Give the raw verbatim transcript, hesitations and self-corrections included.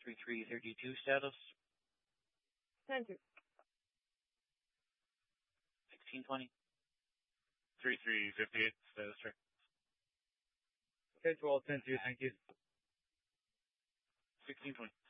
three three thirty-two status. ten two. sixteen twenty. three three fifty-eight status check. Okay, twelve ten two, thank you. sixteen twenty.